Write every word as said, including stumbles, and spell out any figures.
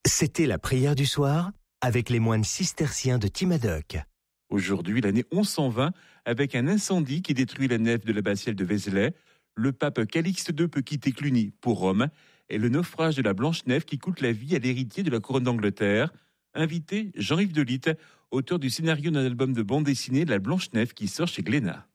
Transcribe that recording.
C'était la prière du soir avec les moines cisterciens de Timadoc. Aujourd'hui, l'année onze cent vingt, avec un incendie qui détruit la nef de l'abbatiale de Vézelay, le pape Calixte deux peut quitter Cluny pour Rome, et le naufrage de la Blanche-Nef qui coûte la vie à l'héritier de la couronne d'Angleterre. Invité, Jean-Yves Delitte, auteur du scénario d'un album de bande dessinée La Blanche-Nef qui sort chez Glénat.